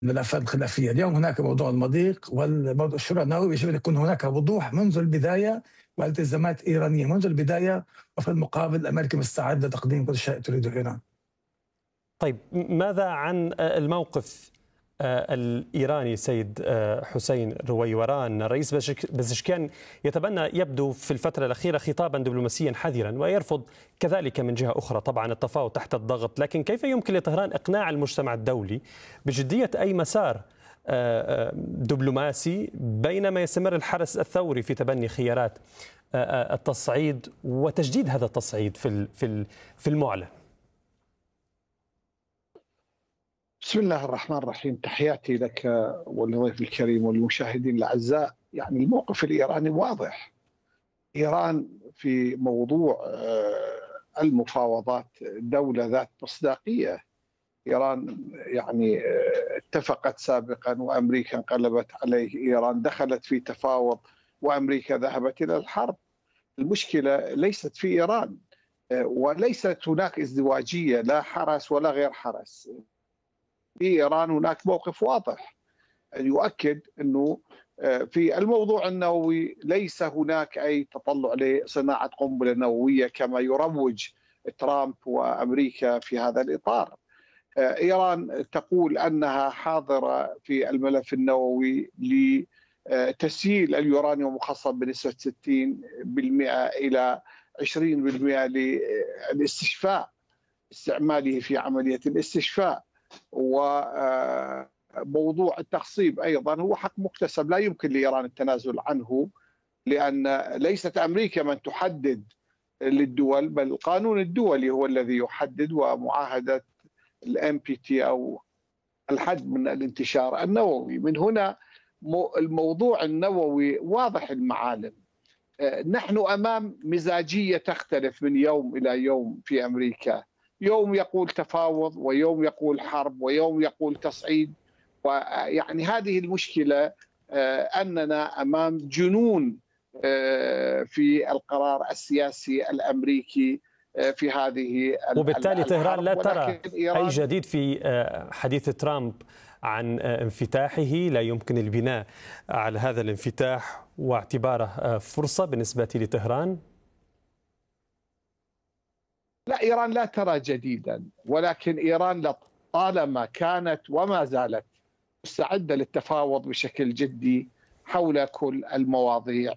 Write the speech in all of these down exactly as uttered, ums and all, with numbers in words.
الملفات الخلافية. اليوم هناك موضوع المضيق والموضوع الشراء النووي، يجب أن يكون هناك وضوح منذ البداية والتزامات إيرانية منذ البداية، وفي المقابل الأمريكا مستعدة لتقديم كل شيء تريده إيران. طيب ماذا عن الموقف الإيراني؟ سيد حسين رويوران رئيس بزشكيان يتبنى يبدو في الفترة الأخيرة خطابا دبلوماسيا حذرا، ويرفض كذلك من جهة أخرى طبعا التفاوض تحت الضغط، لكن كيف يمكن لطهران إقناع المجتمع الدولي بجدية أي مسار دبلوماسي بينما يستمر الحرس الثوري في تبني خيارات التصعيد وتجديد هذا التصعيد في في المعلن؟ بسم الله الرحمن الرحيم، تحياتي لك والضيف الكريم والمشاهدين الأعزاء. يعني الموقف الإيراني واضح. إيران في موضوع المفاوضات دولة ذات مصداقية. إيران يعني اتفقت سابقا وأمريكا انقلبت عليه، إيران دخلت في تفاوض وأمريكا ذهبت إلى الحرب. المشكلة ليست في إيران، وليست هناك ازدواجية لا حرس ولا غير حرس. في إيران هناك موقف واضح يؤكد أنه في الموضوع النووي ليس هناك أي تطلع لصناعة قنبلة نووية كما يروج ترامب وأمريكا في هذا الإطار. إيران تقول أنها حاضرة في الملف النووي لتسييل اليورانيوم المخصب بنسبة ستين بالمئة إلى عشرين بالمئة للاستشفاء، استعماله في عملية الاستشفاء. وموضوع التخصيب أيضا هو حق مكتسب لا يمكن لإيران التنازل عنه، لأن ليست أمريكا من تحدد للدول، بل القانون الدولي هو الذي يحدد، ومعاهدة الام بي تي أو الحد من الانتشار النووي. من هنا الموضوع النووي واضح المعالم. نحن أمام مزاجية تختلف من يوم إلى يوم في أمريكا، يوم يقول تفاوض ويوم يقول حرب ويوم يقول تصعيد. ويعني هذه المشكلة، أننا أمام جنون في القرار السياسي الأمريكي في هذه وبالتالي طهران لا ترى أي جديد في حديث ترامب عن انفتاحه، لا يمكن البناء على هذا الانفتاح واعتباره فرصة بالنسبة لطهران؟ لا، إيران لا ترى جديدا، ولكن إيران طالما كانت وما زالت مستعدة للتفاوض بشكل جدي حول كل المواضيع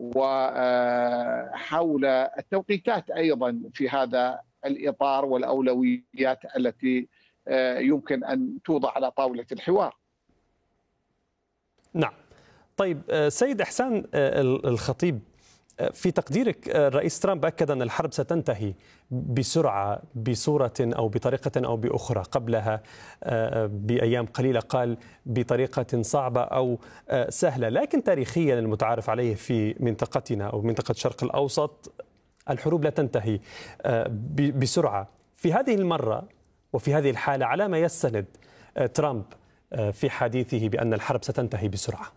وحول التوقيتات أيضا في هذا الإطار والأولويات التي يمكن أن توضع على طاولة الحوار. نعم. طيب سيد إحسان الخطيب، في تقديرك الرئيس ترامب أكد أن الحرب ستنتهي بسرعة بصورة أو بطريقة أو بأخرى. قبلها بأيام قليلة قال بطريقة صعبة أو سهلة، لكن تاريخيا المتعارف عليه في منطقتنا أو منطقة الشرق الأوسط الحروب لا تنتهي بسرعة. في هذه المرة وفي هذه الحالة على ما يستند ترامب في حديثه بأن الحرب ستنتهي بسرعة؟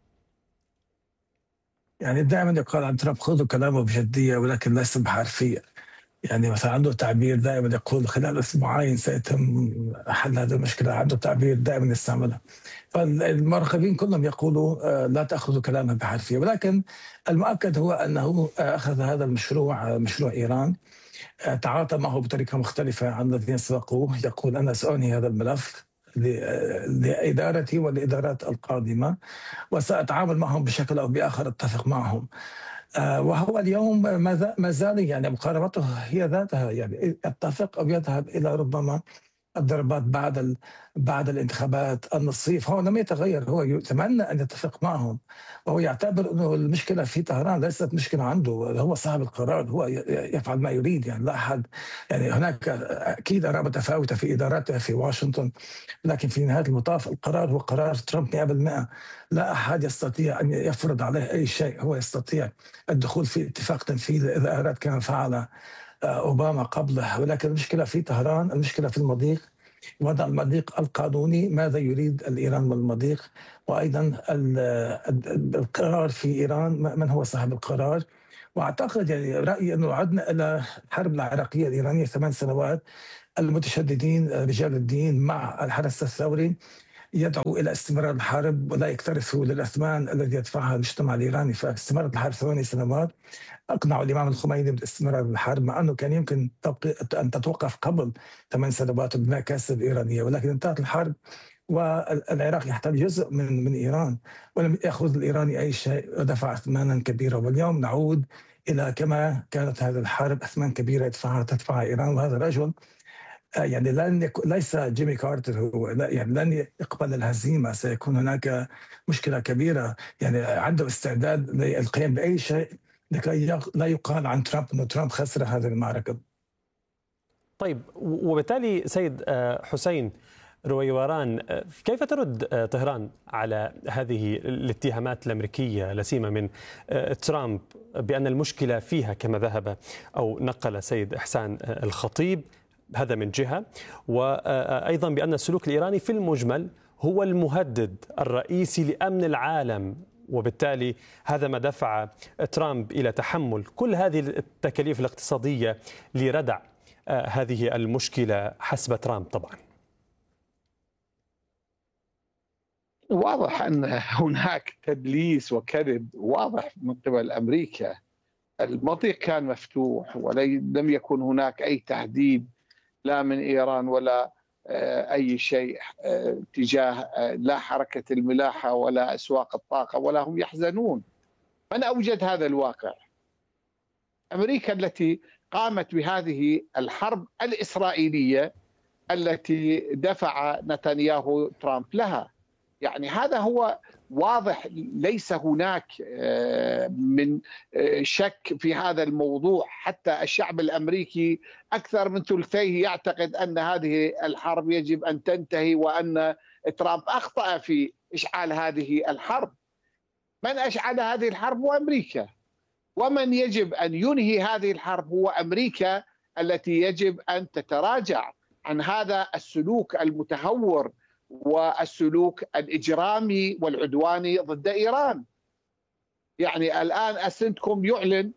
يعني دائما يقال عن ترامب خذوا كلامه بجدية ولكن ليس بحرفية. يعني مثلا عنده تعبير دائما يقول خلال اسبوعين سيتم حل هذه المشكلة، عنده تعبير دائما يستعمله. فالمراقبين كلهم يقولوا لا تأخذوا كلامه بحرفية، ولكن المؤكد هو أنه أخذ هذا المشروع، مشروع إيران، تعاطى معه بطريقة مختلفة عن الذين سبقوه. يقول أنا سأنهي هذا الملف لإدارتي والإدارات القادمة، وسأتعامل معهم بشكل أو بآخر، أتفق معهم. وهو اليوم ما زال يعني مقاربته هي ذاتها، يعني يتفق أو يذهب إلى ربما الضربات بعد بعد الانتخابات النصيف. هو لم يتغير، هو يتمنى أن يتفق معهم، وهو يعتبر أنه المشكلة في طهران ليست مشكلة عنده، هو صاحب القرار، هو يفعل ما يريد. يعني لا أحد، يعني هناك أكيد آراء متفاوتة في إدارته في واشنطن، لكن في نهاية المطاف القرار هو قرار ترامب مئة بالمئة. لا أحد يستطيع أن يفرض عليه أي شيء، هو يستطيع الدخول في اتفاق تنفيذي إذا أراد كما فعل أوباما قبله. ولكن المشكلة في طهران، المشكلة في المضيق، وضع المضيق القانوني، ماذا يريد الإيران من المضيق، وأيضا القرار في إيران من هو صاحب القرار. وأعتقد يعني رأيي أنه عدنا إلى الحرب العراقية الإيرانية ثمان سنوات، المتشددين رجال الدين مع الحرس الثوري يدعو إلى استمرار الحرب ولا يكترثوا للأثمان الذي يدفعها المجتمع الإيراني. فاستمرت الحرب ثمانية سنوات، أقنعوا الإمام الخميني بالاستمرار بالحرب، مع أنه كان يمكن أن تتوقف قبل ثمان سنوات ببناء كاسة إيرانية، ولكن انتهت الحرب والعراق يحتل جزء من من إيران، ولم يأخذ الإيراني أي شيء ودفع أثمانا كبيرة. واليوم نعود إلى كما كانت هذه الحرب، أثمان كبيرة يدفعها تدفعها إيران. وهذا الرجل يعني لن يكون، ليس جيمي كارتر هو، لا يعني لن يقبل الهزيمة، سيكون هناك مشكلة كبيرة. يعني عنده استعداد للقيام بأي شيء لكي لا يقال عن ترامب أنه ترامب خسر هذه المعركة. طيب، وبالتالي سيد حسين رويوران، كيف ترد طهران على هذه الاتهامات الأمريكية لسيمة من ترامب بأن المشكلة فيها كما ذهب أو نقل سيد إحسان الخطيب، هذا من جهة، وأيضا بأن السلوك الإيراني في المجمل هو المهدد الرئيسي لأمن العالم، وبالتالي هذا ما دفع ترامب إلى تحمل كل هذه التكاليف الاقتصادية لردع هذه المشكلة حسب ترامب طبعا؟ واضح أن هناك تدليس وكذب واضح من قبل أمريكا. المضيق كان مفتوح ولم يكن هناك أي تهديد لا من إيران ولا أي شيء تجاه لا حركة الملاحة ولا أسواق الطاقة، ولا هم يحزنون. من أوجد هذا الواقع؟ أمريكا التي قامت بهذه الحرب الإسرائيلية التي دفع نتنياهو ترامب لها. يعني هذا هو واضح، ليس هناك من شك في هذا الموضوع. حتى الشعب الأمريكي أكثر من ثلثيه يعتقد أن هذه الحرب يجب أن تنتهي، وأن ترامب أخطأ في إشعال هذه الحرب. من أشعل هذه الحرب هو أمريكا، ومن يجب أن ينهي هذه الحرب هو أمريكا، التي يجب أن تتراجع عن هذا السلوك المتهور والسلوك الإجرامي والعدواني ضد إيران. يعني الآن السنتكوم يعلن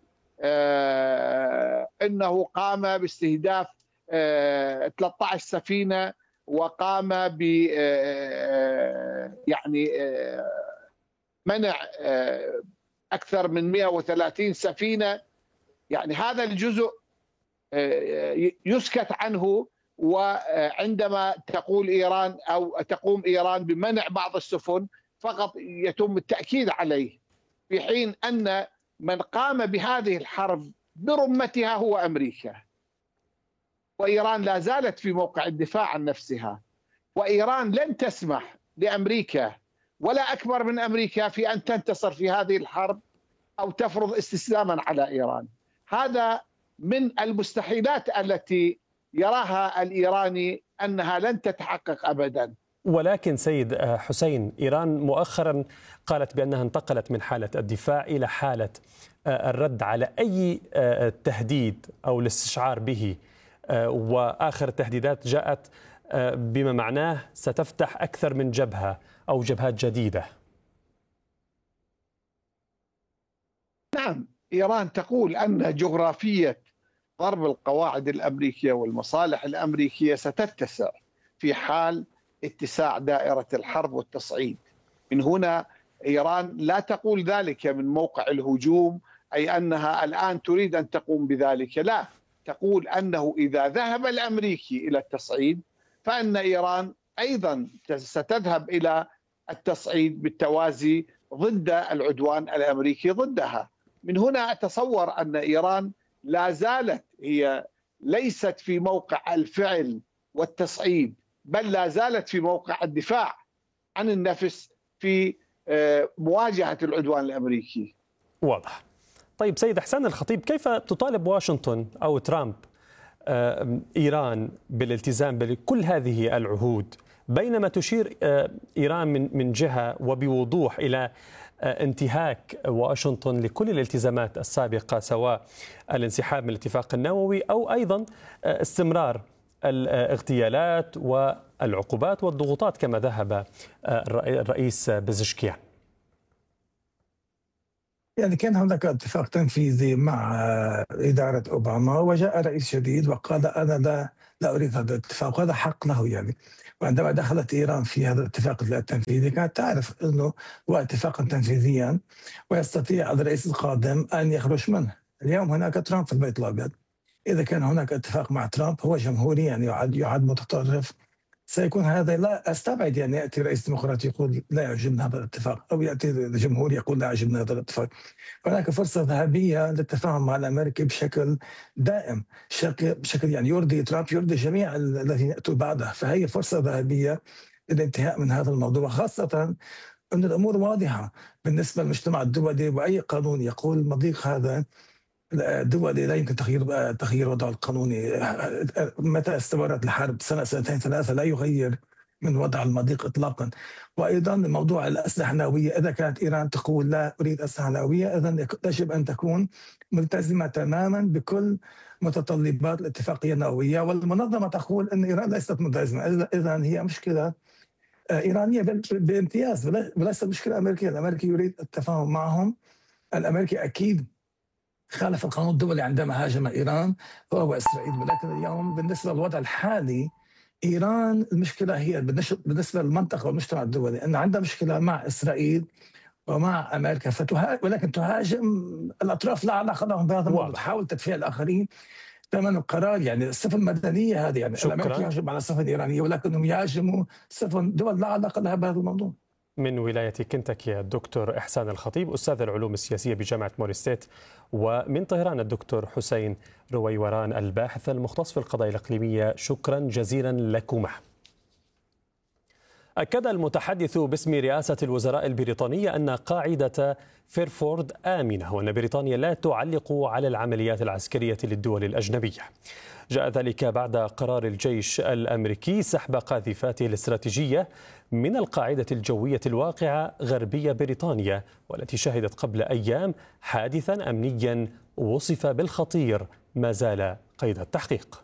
آه أنه قام باستهداف آه ثلاثة عشر سفينة، وقام ب آه يعني آه منع آه أكثر من مئة وثلاثين سفينة. يعني هذا الجزء آه يسكت عنه، وعندما تقول إيران أو تقوم إيران بمنع بعض السفن فقط يتم التأكيد عليه، في حين أن من قام بهذه الحرب برمتها هو أمريكا. وإيران لا زالت في موقع الدفاع عن نفسها، وإيران لن تسمح لأمريكا ولا أكبر من أمريكا في أن تنتصر في هذه الحرب أو تفرض استسلاما على إيران. هذا من المستحيلات التي يراها الإيراني أنها لن تتحقق أبدا. ولكن سيد حسين، إيران مؤخرا قالت بأنها انتقلت من حالة الدفاع إلى حالة الرد على أي تهديد أو الاستشعار به، وآخر التهديدات جاءت بما معناه ستفتح أكثر من جبهة أو جبهات جديدة. نعم، إيران تقول أن جغرافية ضرب القواعد الأمريكية والمصالح الأمريكية ستتسع في حال اتساع دائرة الحرب والتصعيد. من هنا إيران لا تقول ذلك من موقع الهجوم، أي أنها الآن تريد أن تقوم بذلك، لا، تقول أنه إذا ذهب الأمريكي إلى التصعيد فإن إيران أيضا ستذهب إلى التصعيد بالتوازي ضد العدوان الأمريكي ضدها. من هنا أتصور أن إيران لا زالت هي ليست في موقع الفعل والتصعيد، بل لا زالت في موقع الدفاع عن النفس في مواجهة العدوان الأمريكي. واضح. طيب سيد إحسان الخطيب، كيف تطالب واشنطن أو ترامب إيران بالالتزام بكل هذه العهود، بينما تشير إيران من من جهة وبوضوح إلى انتهاك واشنطن لكل الالتزامات السابقة، سواء الانسحاب من الاتفاق النووي أو أيضا استمرار الاغتيالات والعقوبات والضغوطات كما ذهب الرئيس بزشكيان؟ يعني كان هناك اتفاق تنفيذي مع إدارة أوباما، وجاء رئيس جديد وقال أنا لا لا أريد هذا الاتفاق، وهذا حق له يعني. وعندما دخلت إيران في هذا الاتفاق التنفيذي كانت تعرف أنه هو اتفاقا تنفيذيا ويستطيع الرئيس القادم أن يخرج منه. اليوم هناك ترامب في البيت الأبيض، إذا كان هناك اتفاق مع ترامب هو جمهوري يعني يعد يعد متطرف، سيكون هذا. لا استبعد يعني ياتي رئيس ديمقراطي يقول لا يعجبنا هذا الاتفاق، او ياتي جمهوري يقول لا يعجبنا هذا الاتفاق. هناك فرصه ذهبيه للتفاهم مع الامريكي بشكل دائم، بشكل يعني يرضي ترامب، يرضي جميع الذين ياتوا بعده. فهي فرصه ذهبيه للانتهاء من هذا الموضوع، خاصه أن الأمور واضحة بالنسبة للمجتمع الدولي، وأي قانون يقول مضيق هذا دولي لا يمكن تغيير تغيير وضعه القانوني. متى استمرت الحرب سنة سنتين ثلاثة لا يغير من وضع المضيق إطلاقا. وأيضا موضوع الأسلحة النووية، إذا كانت إيران تقول لا أريد أسلحة نووية، إذن يجب أن تكون ملتزمة تماما بكل متطلبات الاتفاقية النووية، والمنظمة تقول أن إيران ليست ملتزمة. إذن هي مشكلة إيرانية بامتياز وليست مشكلة أمريكية. الأمريكي يريد التفاهم معهم. الأمريكي أكيد خالف القانون الدولي عندما هاجم إيران هو وإسرائيل، ولكن اليوم بالنسبة للوضع الحالي إيران المشكلة هي بالنسبة للمنطقة والمجتمع الدولي أن عندها مشكلة مع إسرائيل ومع أمريكا، فتها... ولكن تهاجم الأطراف لا علاقة لهم بهذا الموضوع، تحاول تدفيع الآخرين ثمن القرار. يعني السفن المدنية هذه، يعني الأمريكي يهاجم على السفن الإيرانية ولكنهم يهاجموا سفن دول لا علاقة لها بهذا الموضوع. من ولاية كنتاكي الدكتور إحسان الخطيب أستاذ العلوم السياسية بجامعة موريستيت، ومن طهران الدكتور حسين رويوران الباحث المختص في القضايا الإقليمية. شكرا جزيلا لكما. أكد المتحدث باسم رئاسة الوزراء البريطانية أن قاعدة فيرفورد آمنة، وأن بريطانيا لا تعلق على العمليات العسكرية للدول الأجنبية. جاء ذلك بعد قرار الجيش الأمريكي سحب قاذفاته الاستراتيجية من القاعدة الجوية الواقعة غربية بريطانيا، والتي شهدت قبل أيام حادثا أمنيا وصف بالخطير ما زال قيد التحقيق.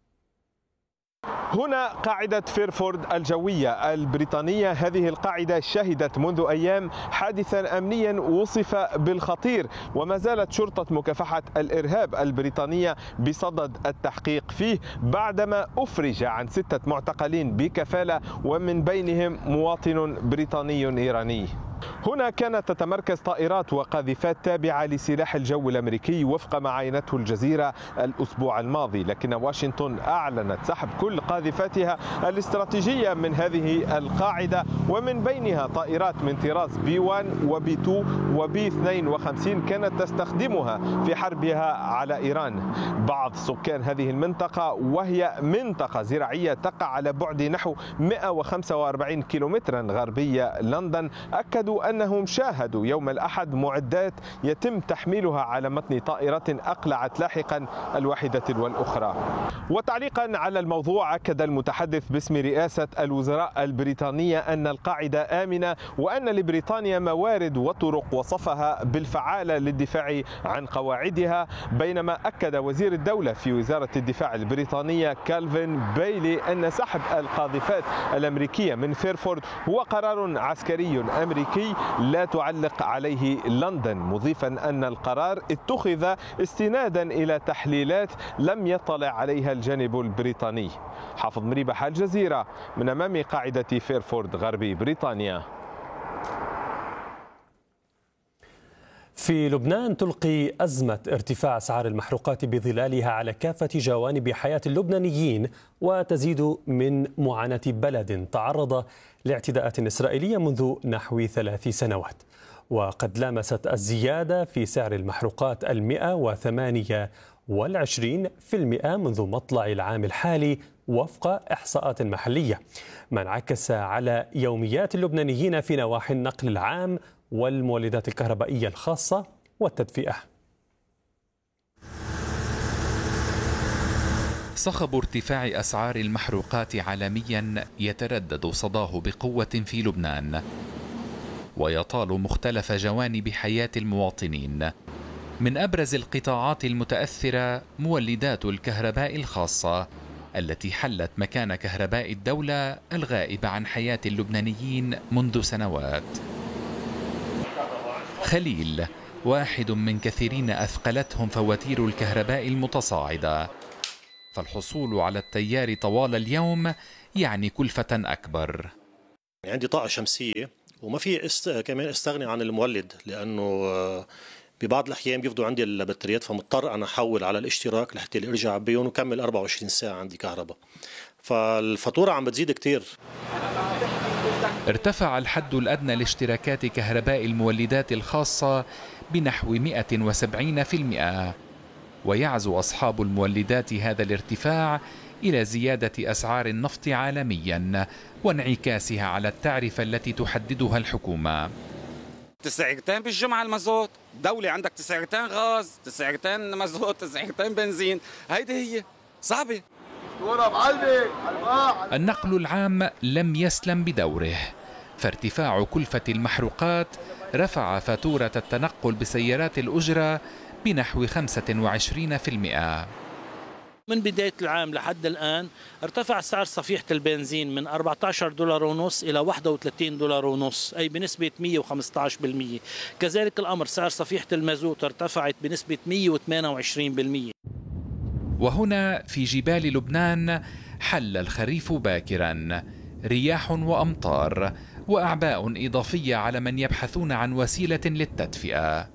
هنا قاعدة فيرفورد الجوية البريطانية. هذه القاعدة شهدت منذ أيام حادثا أمنيا وصف بالخطير، وما زالت شرطة مكافحة الإرهاب البريطانية بصدد التحقيق فيه بعدما أفرج عن ستة معتقلين بكفالة، ومن بينهم مواطن بريطاني إيراني. هنا كانت تتمركز طائرات وقاذفات تابعة لسلاح الجو الأمريكي وفق ما عاينته الجزيرة الأسبوع الماضي، لكن واشنطن أعلنت سحب كل قاذفاتها الاستراتيجية من هذه القاعدة، ومن بينها طائرات من طراز بي واحد وبي اثنين وبي اثنين وخمسين كانت تستخدمها في حربها على إيران. بعض سكان هذه المنطقة، وهي منطقة زراعية تقع على بعد نحو مئة وخمسة وأربعين كيلومترا غربية لندن، أكدوا أنهم شاهدوا يوم الأحد معدات يتم تحميلها على متن طائرة أقلعت لاحقا الواحدة والأخرى. وتعليقا على الموضوع، أكد المتحدث باسم رئاسة الوزراء البريطانية أن القاعدة آمنة، وأن لبريطانيا موارد وطرق وصفها بالفعالة للدفاع عن قواعدها، بينما أكد وزير الدولة في وزارة الدفاع البريطانية كالفين بايلي أن سحب القاذفات الأمريكية من فيرفورد هو قرار عسكري أمريكي لا تعلق عليه لندن، مضيفا أن القرار اتخذ استنادا إلى تحليلات لم يطلع عليها الجانب البريطاني. حافظ مريبح، الجزيرة، من أمام قاعدة فيرفورد غربي بريطانيا. في لبنان تلقي أزمة ارتفاع أسعار المحروقات بظلالها على كافة جوانب حياة اللبنانيين، وتزيد من معاناة بلد تعرض لاعتداءات إسرائيلية منذ نحو ثلاث سنوات. وقد لامست الزيادة في سعر المحروقات المئة وثمانية والعشرين في المئة منذ مطلع العام الحالي وفق إحصاءات محلية، ما انعكس على يوميات اللبنانيين في نواحي النقل العام والمولدات الكهربائية الخاصة والتدفئة. صخب ارتفاع أسعار المحروقات عالميا يتردد صداه بقوة في لبنان، ويطال مختلف جوانب حياة المواطنين. من أبرز القطاعات المتأثرة مولدات الكهرباء الخاصة، التي حلت مكان كهرباء الدولة الغائبة عن حياة اللبنانيين منذ سنوات. خليل واحد من كثيرين أثقلتهم فواتير الكهرباء المتصاعدة، فالحصول على التيار طوال اليوم يعني كلفة أكبر. عندي طاقة شمسية وما في است... كمان استغني عن المولد، لأنه ببعض الأحيان بيفضوا عندي البطاريات، فمضطر أنا أحول على الاشتراك لحتى أرجع بيهم وكمل أربعة وعشرين ساعة عندي كهرباء، فالفاتورة عم بتزيد كتير. ارتفع الحد الأدنى لاشتراكات كهرباء المولدات الخاصة بنحو مئة وسبعين بالمئة، ويعزو أصحاب المولدات هذا الارتفاع إلى زيادة أسعار النفط عالميا وانعكاسها على التعرفة التي تحددها الحكومة. تسعيرتين بالجمعة المازوت، دولة عندك تسعيرتين غاز، تسعيرتين مازوت، تسعيرتين بنزين، هيدي هي صعبة. النقل العام لم يسلم بدوره، فارتفاع كلفة المحروقات رفع فاتورة التنقل بسيارات الأجرة بنحو خمسة وعشرين بالمئة. من بداية العام لحد الآن ارتفع سعر صفيحة البنزين من أربعة عشر دولار ونص إلى واحد وثلاثين دولار ونص، أي بنسبة مئة وخمسة عشر بالمئة. كذلك الأمر سعر صفيحة المازوت ارتفعت بنسبة مئة وثمانية وعشرين بالمئة. وهنا في جبال لبنان حل الخريف باكرا، رياح وأمطار وأعباء إضافية على من يبحثون عن وسيلة للتدفئة.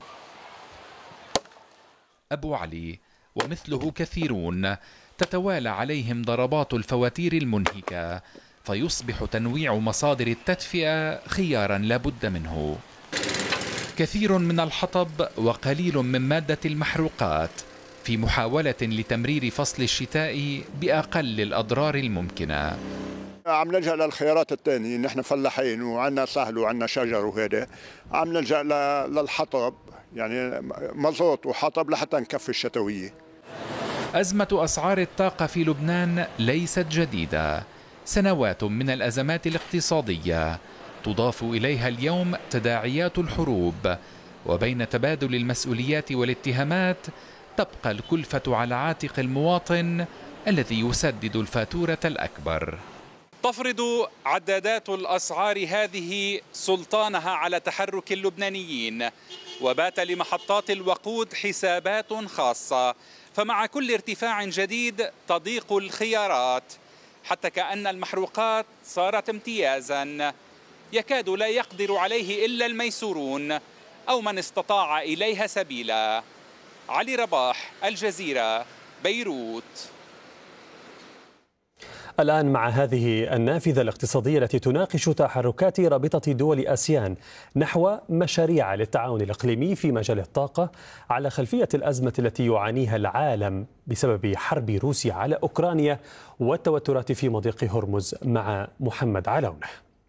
أبو علي ومثله كثيرون تتوالى عليهم ضربات الفواتير المنهكة، فيصبح تنويع مصادر التدفئة خيارا لا بد منه. كثير من الحطب وقليل من مادة المحروقات في محاولة لتمرير فصل الشتاء بأقل الأضرار الممكنة. عم نلجأ للخيارات الثانية، نحن فلاحين وعندنا سهل وعندنا شجر وهذا، عم نلجأ للحطب، يعني مازوت وحطب لحتى نكفي الشتوية. أزمة أسعار الطاقة في لبنان ليست جديدة، سنوات من الأزمات الاقتصادية تضاف إليها اليوم تداعيات الحروب، وبين تبادل المسؤوليات والاتهامات تبقى الكلفة على عاتق المواطن الذي يسدد الفاتورة الأكبر. تفرض عدادات الأسعار هذه سلطانها على تحرك اللبنانيين، وبات لمحطات الوقود حسابات خاصة، فمع كل ارتفاع جديد تضيق الخيارات، حتى كأن المحروقات صارت امتيازا يكاد لا يقدر عليه إلا الميسورون أو من استطاع إليها سبيلا. علي رباح، الجزيرة، بيروت. الآن مع هذه النافذة الاقتصادية التي تناقش تحركات رابطة دول آسيان نحو مشاريع للتعاون الإقليمي في مجال الطاقة على خلفية الأزمة التي يعانيها العالم بسبب حرب روسيا على أوكرانيا والتوترات في مضيق هرمز، مع محمد علونة.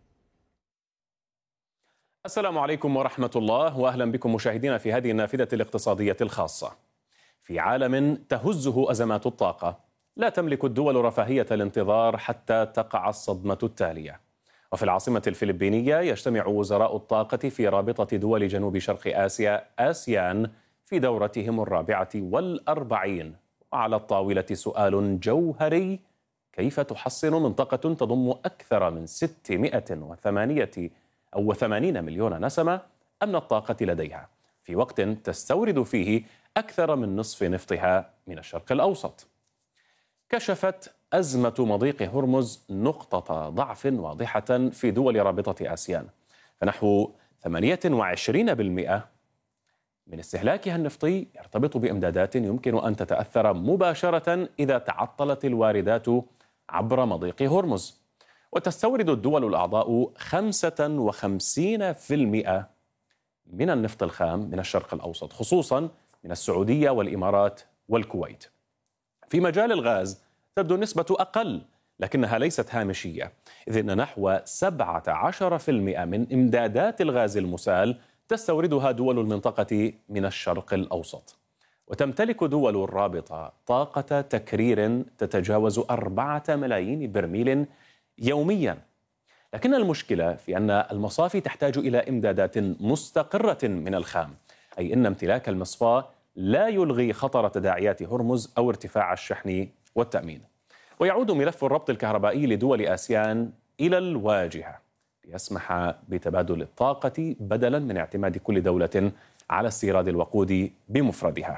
السلام عليكم ورحمة الله، وأهلا بكم مشاهدينا في هذه النافذة الاقتصادية الخاصة. في عالم تهزه أزمات الطاقة، لا تملك الدول رفاهية الانتظار حتى تقع الصدمة التالية. وفي العاصمة الفلبينية يجتمع وزراء الطاقة في رابطة دول جنوب شرق آسيا آسيان في دورتهم الرابعة والأربعين، وعلى الطاولة سؤال جوهري: كيف تحصن منطقة تضم أكثر من ستمائة وثمانية أو ثمانين مليون نسمة أمن الطاقة لديها في وقت تستورد فيه أكثر من نصف نفطها من الشرق الأوسط؟ كشفت أزمة مضيق هرمز نقطة ضعف واضحة في دول رابطة آسيان، فنحو ثمانية وعشرين بالمئة من استهلاكها النفطي يرتبط بإمدادات يمكن أن تتأثر مباشرة إذا تعطلت الواردات عبر مضيق هرمز. وتستورد الدول الأعضاء خمسة وخمسين بالمئة من النفط الخام من الشرق الأوسط، خصوصا من السعودية والإمارات والكويت. في مجال الغاز تبدو النسبة أقل، لكنها ليست هامشية، إذ أن نحو سبعة عشر بالمئة من إمدادات الغاز المسال تستوردها دول المنطقة من الشرق الأوسط. وتمتلك دول الرابطة طاقة تكرير تتجاوز أربعة ملايين برميل يوميا. لكن المشكلة في أن المصافي تحتاج إلى إمدادات مستقرة من الخام، أي أن امتلاك المصفاة لا يلغي خطر تداعيات هرمز أو ارتفاع الشحن والتأمين. ويعود ملف الربط الكهربائي لدول آسيان إلى الواجهة، ليسمح بتبادل الطاقة بدلا من اعتماد كل دولة على استيراد الوقود بمفردها.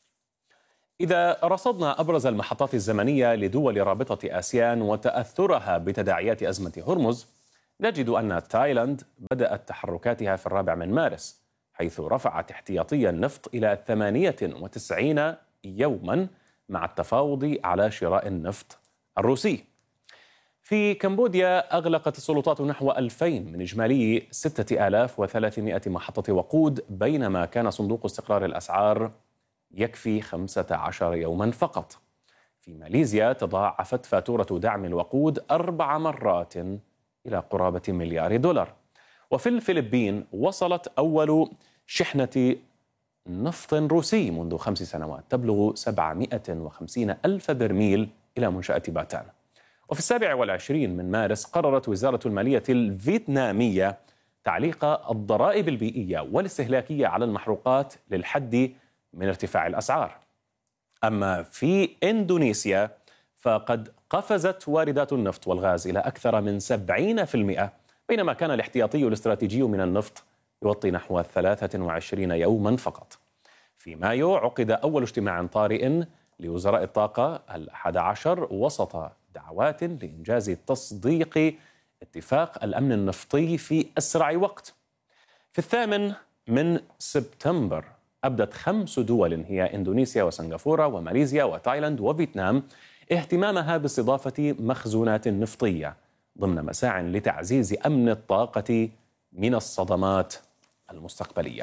إذا رصدنا أبرز المحطات الزمنية لدول رابطة آسيان وتأثرها بتداعيات أزمة هرمز، نجد أن تايلاند بدأت تحركاتها في الرابع من مارس، حيث رفعت احتياطي النفط إلى ثمانية وتسعين يوما مع التفاوض على شراء النفط الروسي. في كمبوديا أغلقت السلطات نحو ألفين من إجمالي ستة آلاف وثلاثمائة محطة وقود، بينما كان صندوق استقرار الأسعار يكفي خمسة عشر يوما فقط. في ماليزيا تضاعفت فاتورة دعم الوقود أربع مرات إلى قرابة مليار دولار. وفي الفلبين وصلت أول شحنة نفط روسي منذ خمس سنوات تبلغ سبعمائة وخمسين ألف برميل إلى منشأة باتان. وفي السابع والعشرين من مارس قررت وزارة المالية الفيتنامية تعليق الضرائب البيئية والاستهلاكية على المحروقات للحد من ارتفاع الأسعار. أما في إندونيسيا فقد قفزت واردات النفط والغاز إلى أكثر من سبعين بالمئة، بينما كان الاحتياطي الاستراتيجي من النفط يغطي نحو ثلاثة وعشرين يوما فقط. في مايو عقد أول اجتماع طارئ لوزراء الطاقة الأحد عشر وسط دعوات لإنجاز تصديق اتفاق الأمن النفطي في أسرع وقت. في الثامن من سبتمبر أبدت خمس دول هي إندونيسيا وسنغافورة وماليزيا وتايلاند وفيتنام اهتمامها باستضافة مخزونات نفطية ضمن مساع لتعزيز أمن الطاقة من الصدمات المستقبلية.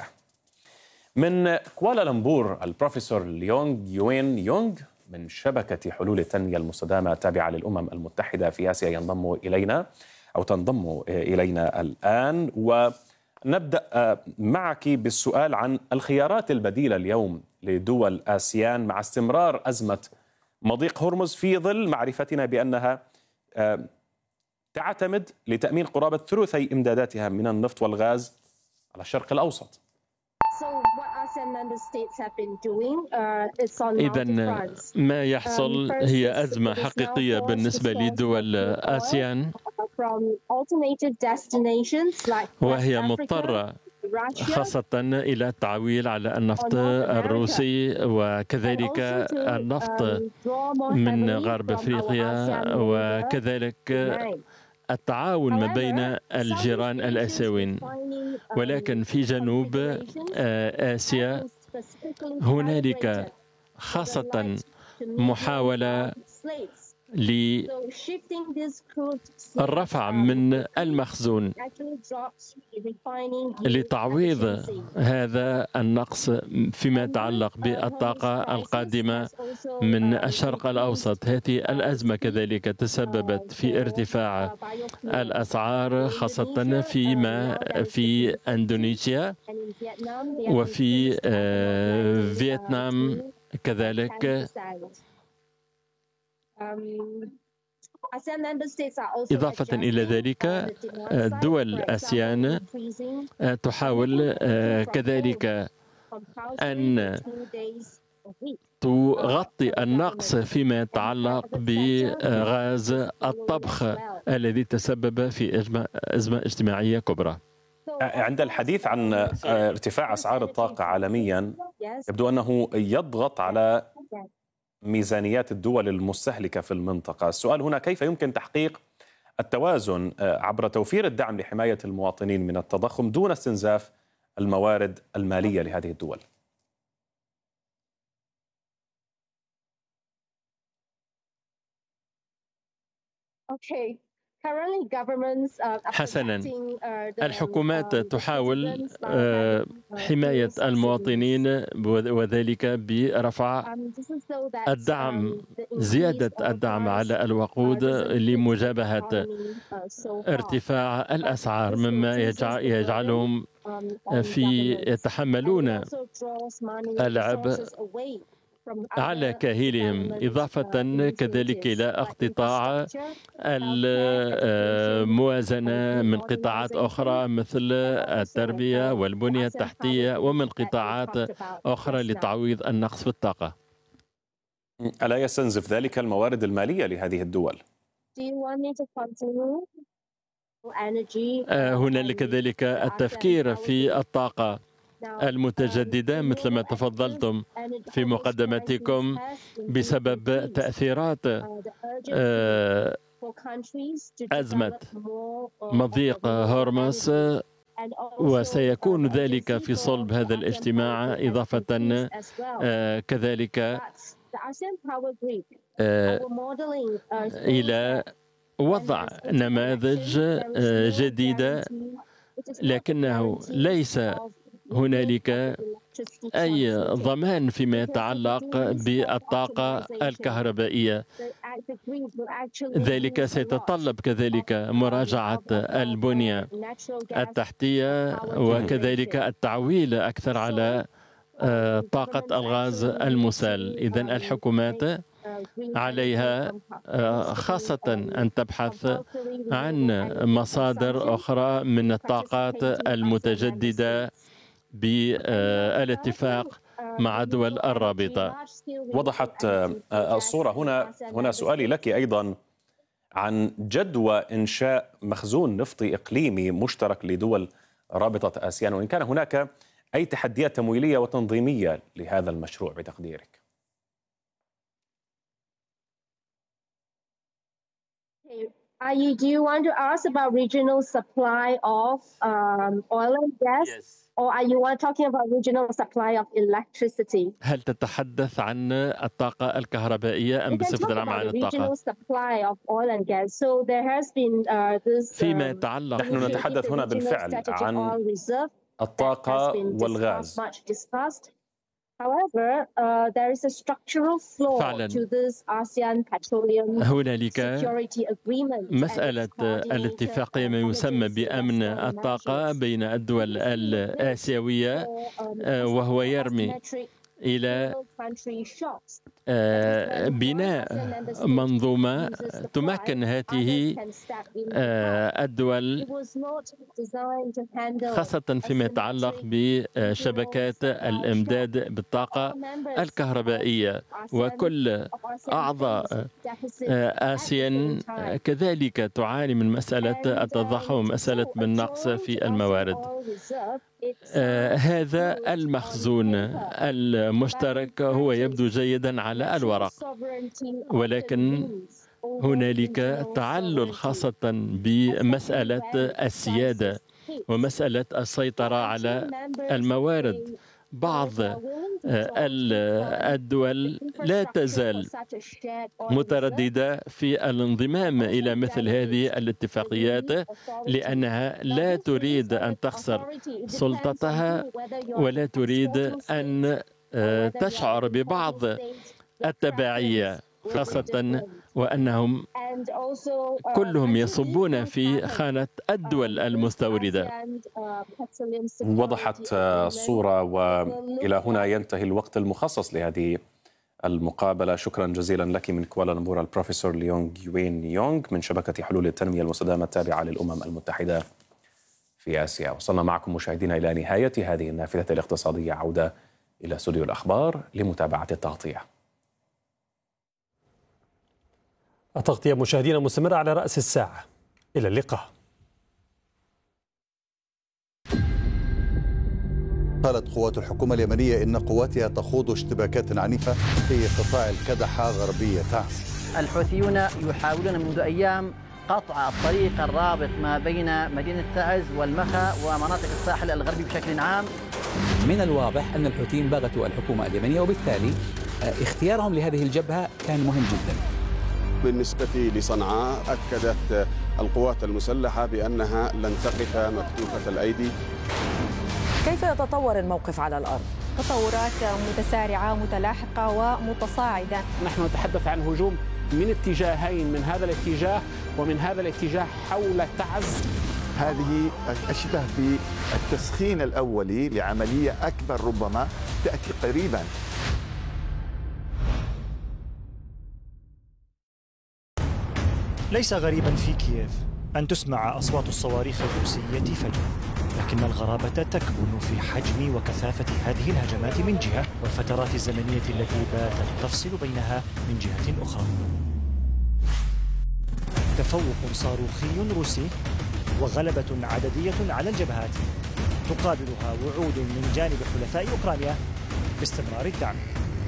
من كوالالمبور البروفيسور ليونغ يوين يونغ من شبكة حلول التنمية المستدامة التابعة للأمم المتحدة في آسيا ينضم إلينا أو تنضم إلينا الآن، ونبدأ معك بالسؤال عن الخيارات البديلة اليوم لدول آسيان مع استمرار أزمة مضيق هرمز في ظل معرفتنا بأنها تعتمد لتأمين قرابة ثلثي إمداداتها من النفط والغاز على الشرق الأوسط. إذن ما يحصل هي أزمة حقيقية بالنسبة لدول آسيان، وهي مضطرة خاصة إلى التعويل على النفط الروسي وكذلك النفط من غرب أفريقيا، وكذلك التعاون ما بين الجيران الآسيويين. ولكن في جنوب آسيا هنالك خاصة محاولة للرفع من المخزون لتعويض هذا النقص فيما يتعلق بالطاقة القادمة من الشرق الأوسط. هذه الأزمة كذلك تسببت في ارتفاع الأسعار خاصة فيما في إندونيسيا وفي فيتنام كذلك. إضافة إلى ذلك دول آسيان تحاول كذلك أن تغطي النقص فيما يتعلق بغاز الطبخ الذي تسبب في أزمة اجتماعية كبرى. عند الحديث عن ارتفاع أسعار الطاقة عالميا يبدو أنه يضغط على ميزانيات الدول المستهلكة في المنطقة. السؤال هنا كيف يمكن تحقيق التوازن عبر توفير الدعم لحماية المواطنين من التضخم دون استنزاف الموارد المالية لهذه الدول؟ حسنا، الحكومات تحاول حماية المواطنين وذلك برفع الدعم، زيادة الدعم على الوقود لمجابهة ارتفاع الأسعار، مما يجعلهم في يتحملون العبء على كاهلهم، إضافة كذلك إلى اقتطاع الموازنة من قطاعات أخرى مثل التربية والبنية التحتية ومن قطاعات أخرى لتعويض النقص في الطاقة. ألا يستنزف ذلك الموارد المالية لهذه الدول؟ هنالك كذلك التفكير في الطاقة المتجددة مثل ما تفضلتم في مقدمتكم بسبب تأثيرات أزمة مضيق هرمز، وسيكون ذلك في صلب هذا الاجتماع، إضافة كذلك إلى وضع نماذج جديدة، لكنه ليس هنالك أي ضمان فيما يتعلق بالطاقة الكهربائية. ذلك سيتطلب كذلك مراجعة البنية التحتية وكذلك التعويل أكثر على طاقة الغاز المسال. إذن الحكومات عليها خاصة أن تبحث عن مصادر أخرى من الطاقات المتجددة بالاتفاق مع دول الرابطة. وضحت الصورة. هنا هنا سؤالي لك أيضا عن جدوى إنشاء مخزون نفطي إقليمي مشترك لدول رابطة آسيان، وإن كان هناك أي تحديات تمويلية وتنظيمية لهذا المشروع بتقديرك. Do you want to ask about regional supply of um, oil and gas? Yes. Or are you talking about regional supply of electricity? هل تتحدث عن الطاقة الكهربائية أم بصفة عامة عن الطاقة؟ فيما يتعلق، نحن نتحدث هنا بالفعل عن الطاقة والغاز. However, uh, there is a structural flaw فعلا to this ASEAN petroleum هنالك security agreement. مسألة الاتفاقية ما يسمى بأمن الطاقة بين الدول الآسيوية، وهو يرمي إلى بناء منظومة تمكن هذه الدول خاصة فيما يتعلق بشبكات الإمداد بالطاقة الكهربائية، وكل أعضاء آسيان كذلك تعاني من مسألة التضخم ومسألة بالنقص في الموارد. آه هذا المخزون المشترك هو يبدو جيدا على الورق، ولكن هنالك تعلل خاصة بمسألة السيادة ومسألة السيطرة على الموارد. بعض الدول لا تزال مترددة في الانضمام إلى مثل هذه الاتفاقيات لأنها لا تريد أن تخسر سلطتها ولا تريد أن تشعر ببعض التبعية، خاصة وأنهم كلهم يصبون في خانة الدول المستوردة. وضحت الصورة، وإلى هنا ينتهي الوقت المخصص لهذه المقابلة. شكرا جزيلا لك من كوالالمبور البروفيسور ليونغ يوين يونغ من شبكة حلول التنمية المستدامة التابعة للأمم المتحدة في آسيا. وصلنا معكم مشاهدينا إلى نهاية هذه النافذة الاقتصادية. عودة إلى استوديو الأخبار لمتابعة التغطية. التغطية مشاهدينا مستمرة على رأس الساعة. إلى اللقاء. قالت قوات الحكومة اليمنية إن قواتها تخوض اشتباكات عنيفة في قطاع الكدحة غربية تعز. الحوثيون يحاولون منذ أيام قطع الطريق الرابط ما بين مدينة تعز والمخا ومناطق الساحل الغربي بشكل عام. من الواضح أن الحوثيين بغتوا الحكومة اليمنية، وبالتالي اختيارهم لهذه الجبهة كان مهم جدا. بالنسبة لصنعاء أكدت القوات المسلحة بأنها لن تقف مكتوفة الأيدي. كيف يتطور الموقف على الأرض؟ تطورات متسارعة متلاحقة ومتصاعدة. نحن نتحدث عن هجوم من اتجاهين، من هذا الاتجاه ومن هذا الاتجاه حول تعز. هذه أشبه بالتسخين الأولي لعملية أكبر ربما تأتي قريبا. ليس غريبا في كييف أن تسمع أصوات الصواريخ الروسية فجأة، لكن الغرابة تكمن في حجم وكثافة هذه الهجمات من جهة، والفترات الزمنية التي باتت تفصل بينها من جهة أخرى. تفوق صاروخي روسي وغلبة عددية على الجبهات تقابلها وعود من جانب حلفاء أوكرانيا باستمرار الدعم.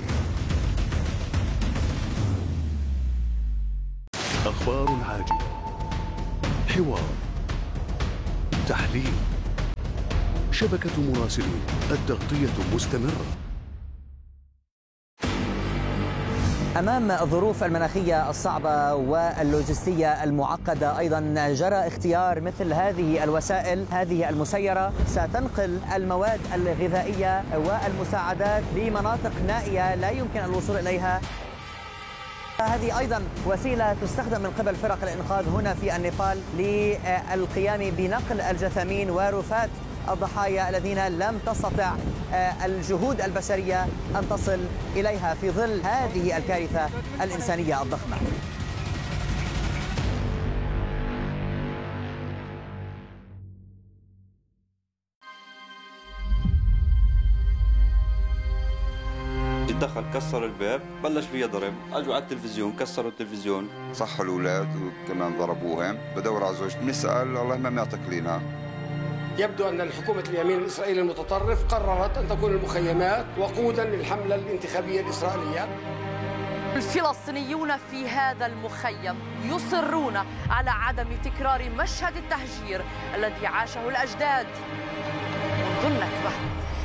أخبار عاجلة، حوار، تحليل، شبكة مراسلين، التغطية مستمرة. أمام الظروف المناخية الصعبة واللوجستية المعقدة أيضا جرى اختيار مثل هذه الوسائل هذه المسيرة ستنقل المواد الغذائية والمساعدات لمناطق نائية لا يمكن الوصول إليها. هذه أيضا وسيلة تستخدم من قبل فرق الإنقاذ هنا في النيبال للقيام بنقل الجثامين ورفات الضحايا الذين لم تستطع الجهود البشرية أن تصل إليها في ظل هذه الكارثة الإنسانية الضخمة. دخل كسر الباب، بلش فيها ضرب، اجوا على التلفزيون كسروا التلفزيون، صحوا الاولاد وكمان ضربوهم. بدور على زوجتي بنسال الله ما معتقلينها. يبدو ان الحكومه اليمين الاسرائيلي المتطرف قررت ان تكون المخيمات وقودا للحمله الانتخابيه الاسرائيليه. الفلسطينيون في هذا المخيم يصرون على عدم تكرار مشهد التهجير الذي عاشه الاجداد منذ النكبه.